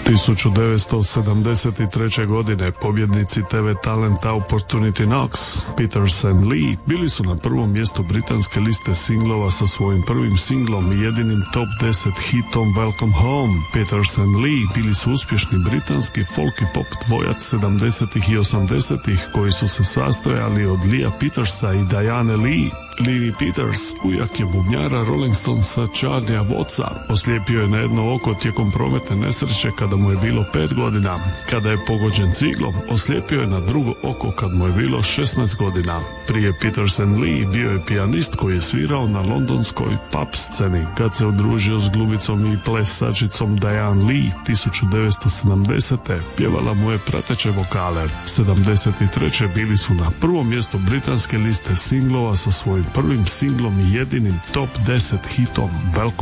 1973. godine pobjednici TV talenta Opportunity Knox, Peters and Lee bili su na prvom mjestu britanske liste singlova sa svojim prvim singlom i jedinim top 10 hitom Welcome Home. Peters and Lee bili su uspješni britanski folk i pop dvojac 70-ih i 80-ih koji su se sastojali od Lea Petersa i Diane Lee. Lee Peters, ujak je bubnjara Rolling Stonesa Charlie'a Wattsa, oslijepio je na jedno oko tijekom prometne nesreće kada mu je bilo 5 godina. Kada je pogođen ciglom, oslijepio je na drugo oko kad mu je bilo 16 godina. Prije Peters and Lee bio je pijanist koji je svirao na londonskoj pub sceni. Kad se udružio s glumicom i plesačicom Diane Lee 1970. pjevala mu je prateće vokale. 73. bili su na prvom mjestu britanske liste singlova sa svojim prvim singlom i jedinim top 10 hitom Welcome